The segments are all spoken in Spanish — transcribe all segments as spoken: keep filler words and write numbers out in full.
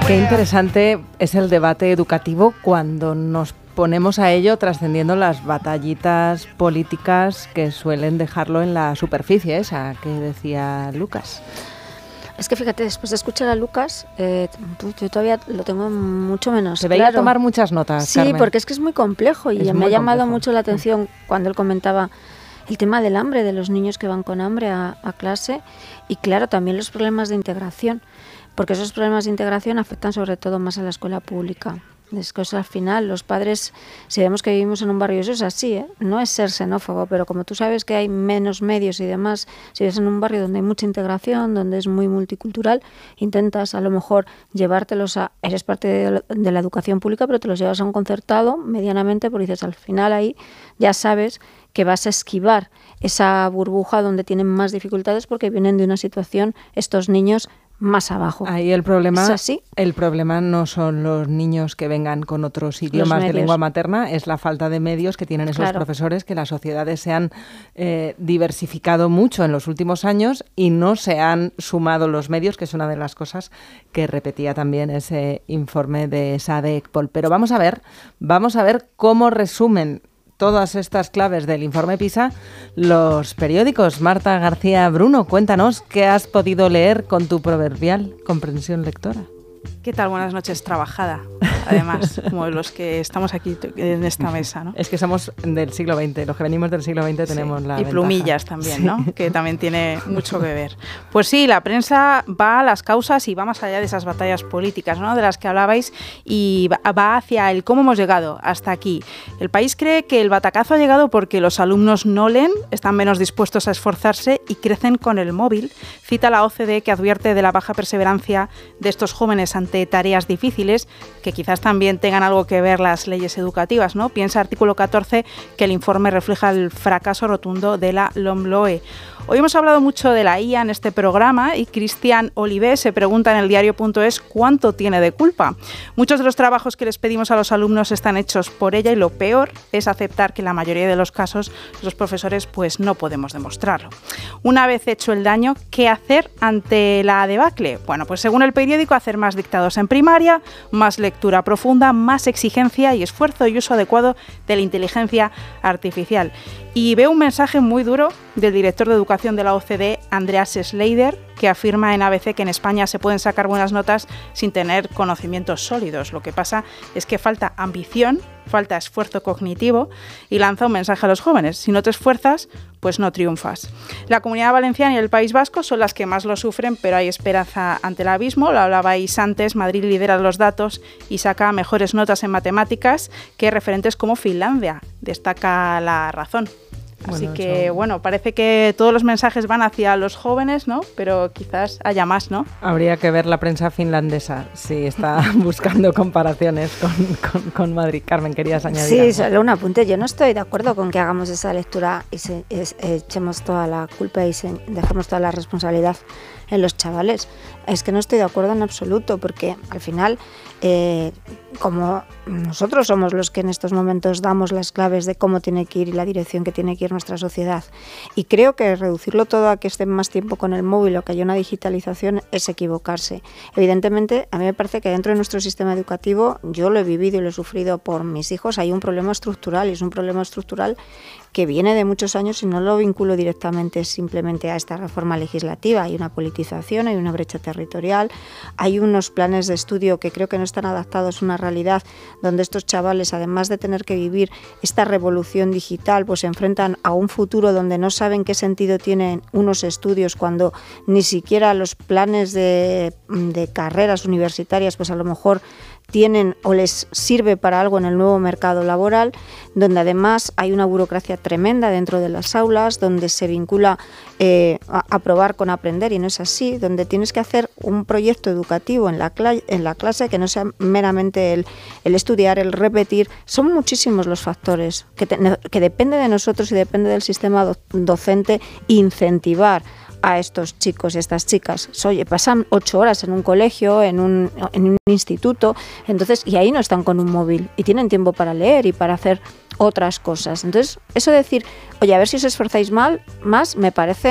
Qué interesante es el debate educativo cuando nos ponemos a ello trascendiendo las batallitas políticas que suelen dejarlo en la superficie esa que decía Lucas. Es que fíjate, después de escuchar a Lucas, eh, yo todavía lo tengo mucho menos Se veía claro. tomar muchas notas, Sí, Carmen. porque es que es muy complejo y Es me ha llamado complejo. mucho la atención cuando él comentaba el tema del hambre, de los niños que van con hambre a, a clase y claro, también los problemas de integración, porque esos problemas de integración afectan sobre todo más a la escuela pública. Es que al final los padres, si vemos que vivimos en un barrio, eso es así, ¿eh? No es ser xenófobo, pero como tú sabes que hay menos medios y demás, si vives en un barrio donde hay mucha integración, donde es muy multicultural, intentas a lo mejor llevártelos a, eres parte de la, de la educación pública, pero te los llevas a un concertado medianamente, porque dices, al final ahí ya sabes que vas a esquivar esa burbuja donde tienen más dificultades porque vienen de una situación estos niños más abajo. Ahí el problema, ¿Es así? El problema no son los niños que vengan con otros idiomas de lengua materna, es la falta de medios que tienen esos claro. profesores, que las sociedades se han eh, diversificado mucho en los últimos años y no se han sumado los medios, que es una de las cosas que repetía también ese informe de SADE-ECPOL. Pero vamos a ver, vamos a ver cómo resumen todas estas claves del informe PISA los periódicos. Marta García Bruno, cuéntanos qué has podido leer con tu proverbial comprensión lectora. ¿Qué tal? Buenas noches, trabajada, además, como los que estamos aquí en esta mesa, ¿no? Es que somos del siglo veinte, los que venimos del siglo veinte tenemos sí. la Y ventaja. Plumillas también, sí. ¿no? Que también tiene mucho que ver. Pues sí, la prensa va a las causas y va más allá de esas batallas políticas, ¿no? De las que hablabais, y va hacia el cómo hemos llegado hasta aquí. El país cree que el batacazo ha llegado porque los alumnos no leen, están menos dispuestos a esforzarse y crecen con el móvil. Cita la O C D E, que advierte de la baja perseverancia de estos jóvenes ante tareas difíciles, que quizás también tengan algo que ver las leyes educativas, ¿no? Piensa artículo catorce que el informe refleja el fracaso rotundo de la LOMLOE. Hoy hemos hablado mucho de la I A en este programa y Cristian Olivé se pregunta en el diario punto es cuánto tiene de culpa. Muchos de los trabajos que les pedimos a los alumnos están hechos por ella y lo peor es aceptar que en la mayoría de los casos los profesores pues no podemos demostrarlo. Una vez hecho el daño, ¿qué hacer ante la debacle? Bueno, pues según el periódico, hacer más dictados en primaria, más lectura profunda, más exigencia y esfuerzo y uso adecuado de la inteligencia artificial. Y veo un mensaje muy duro del director de Educación de la O C D E, Andreas Schleider, que afirma en A B C que en España se pueden sacar buenas notas sin tener conocimientos sólidos. Lo que pasa es que falta ambición, falta esfuerzo cognitivo y lanza un mensaje a los jóvenes. Si no te esfuerzas, pues no triunfas. La Comunidad Valenciana y el País Vasco son las que más lo sufren, pero hay esperanza ante el abismo. Lo hablabais antes, Madrid lidera los datos y saca mejores notas en matemáticas que referentes como Finlandia. Destaca La Razón. Así bueno, que, eso... bueno, parece que todos los mensajes van hacia los jóvenes, ¿no? Pero quizás haya más, ¿no? Habría que ver la prensa finlandesa si está buscando comparaciones con, con, con Madrid. Carmen, ¿querías añadir Sí, algo? Solo un apunte. Yo no estoy de acuerdo con que hagamos esa lectura y se, es, echemos toda la culpa y se, dejemos toda la responsabilidad en los chavales. Es que no estoy de acuerdo en absoluto, porque al final, eh, como nosotros somos los que en estos momentos damos las claves de cómo tiene que ir y la dirección que tiene que ir nuestra sociedad, y creo que reducirlo todo a que estén más tiempo con el móvil o que haya una digitalización es equivocarse. Evidentemente, a mí me parece que dentro de nuestro sistema educativo, yo lo he vivido y lo he sufrido por mis hijos, hay un problema estructural, y es un problema estructural que viene de muchos años y no lo vinculo directamente simplemente a esta reforma legislativa. Hay una politización, hay una brecha territorial, hay unos planes de estudio que creo que no están adaptados a una realidad donde estos chavales, además de tener que vivir esta revolución digital, pues se enfrentan a un futuro donde no saben qué sentido tienen unos estudios cuando ni siquiera los planes de, de carreras universitarias pues a lo mejor tienen o les sirve para algo en el nuevo mercado laboral, donde además hay una burocracia tremenda dentro de las aulas, donde se vincula eh, a aprobar con aprender y no es así, donde tienes que hacer un proyecto educativo en la, cla- en la clase que no sea meramente el, el estudiar, el repetir. Son muchísimos los factores que, te, que depende de nosotros y depende del sistema do- docente incentivar a estos chicos y estas chicas. Oye, pasan ocho horas en un colegio, en un, en un instituto, entonces, y ahí no están con un móvil y tienen tiempo para leer y para hacer otras cosas. Entonces, eso de decir, oye, a ver si os esforzáis mal, más, me parece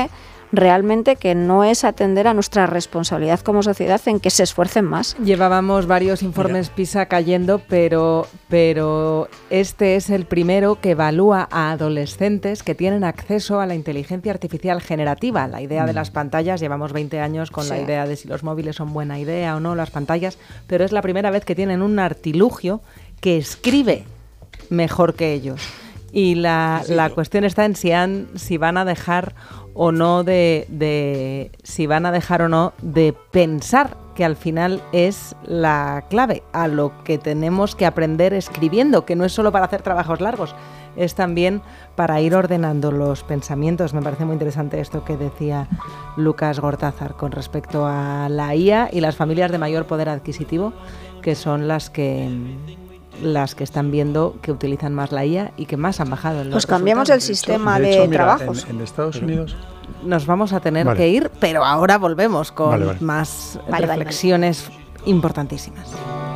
realmente que no es atender a nuestra responsabilidad como sociedad en que se esfuercen más. Llevábamos varios informes Mira. PISA cayendo, pero, pero este es el primero que evalúa a adolescentes que tienen acceso a la inteligencia artificial generativa. La idea mm. de las pantallas, llevamos veinte años con sí. la idea de si los móviles son buena idea o no, las pantallas, pero es la primera vez que tienen un artilugio que escribe mejor que ellos. Y la, sí, la cuestión está en si, han, si van a dejar o no de, de si van a dejar o no de pensar, que al final es la clave a lo que tenemos que aprender escribiendo, que no es solo para hacer trabajos largos, es también para ir ordenando los pensamientos. Me parece muy interesante esto que decía Lucas Gortázar con respecto a la I A y las familias de mayor poder adquisitivo, que son las que las que están viendo que utilizan más la I A y que más han bajado. En los pues cambiamos el sistema de, hecho, de hecho, mira, trabajos. En, en Estados Unidos nos vamos a tener vale. que ir, pero ahora volvemos con vale, vale. más vale, reflexiones vale, vale. importantísimas.